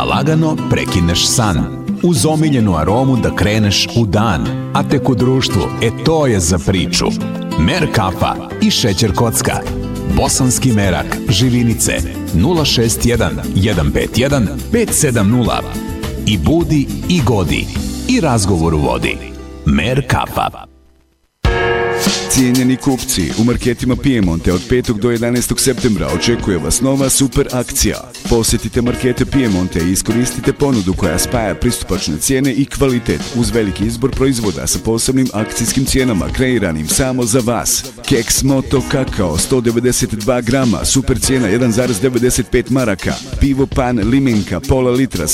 lagano prekineš san. Uz omiljenu aromu da kreneš u dan, a tek u društvu, to je za priču. Mer kafa i šećer kocka. Bosanski merak, Živinice, 061 151 570. I budi i godi, i razgovor u vodi. Mer kafa. Cijenjeni kupci, u marketima Piemonte od 5. do 11. septembra očekuje vas nova super akcija. Posjetite markete Piemonte i iskoristite ponudu koja spaja pristupačne cijene i kvalitet uz veliki izbor proizvoda sa posebnim akcijskim cijenama kreiranim samo za vas. Keks Moto Kakao 192 grama, super cijena 1,95 maraka. Pivo Pan Limenka pola litra